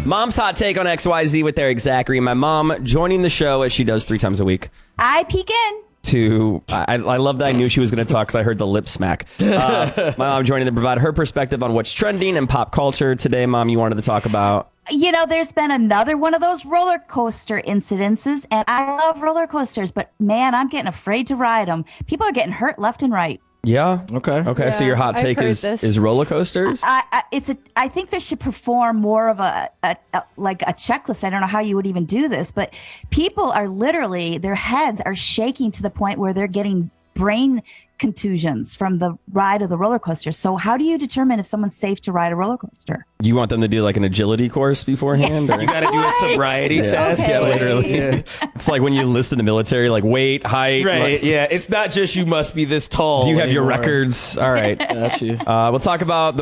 Mom's hot take on XYZ with Eric Zachary. My mom joining the show as she does 3 times a week. I peek in. I love that I knew she was going to talk because I heard the lip smack. My mom joining to provide her perspective on what's trending in pop culture. Today, Mom, you wanted to talk about... There's been another one of those roller coaster incidences, and I love roller coasters, but man, I'm getting afraid to ride them. People are getting hurt left and right. Yeah. Okay. Yeah, so your hot take is roller coasters? I think they should perform more of a checklist. I don't know how you would even do this, but people are literally, their heads are shaking to the point where they're getting brain contusions from the ride of the roller coaster. So how do you determine if someone's safe to ride a roller coaster? You want them to do like an agility course beforehand? Yeah. Or? You got to do a sobriety test. Okay. Yeah, literally. Yeah. It's like when you enlist in the military, like weight, height. Right. Like, yeah. It's not just you must be this tall. do you have your anymore. records? All right. Got you. We'll talk about